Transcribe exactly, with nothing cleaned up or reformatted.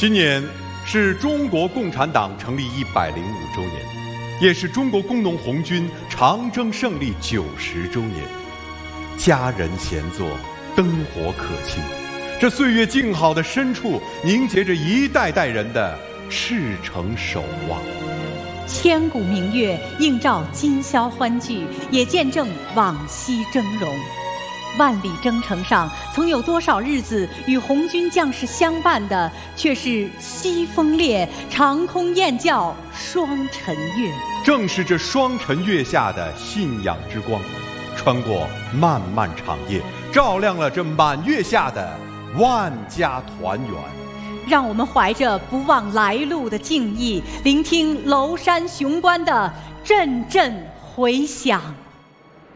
今年是中国共产党成立一百零五周年，也是中国工农红军长征胜利九十周年。家人闲坐，灯火可亲，这岁月静好的深处，凝结着一代代人的赤诚守望。 千古明月映照今宵欢聚，也见证往昔峥嵘。万里征程上，曾有多少日子与红军将士相伴的，却是西风烈，长空雁叫，双晨月。 正是这双晨月下的信仰之光，穿过漫漫长夜，照亮了这满月下的万家团圆。 让我们怀着不忘来路的敬意，聆听娄山雄关的阵阵回响。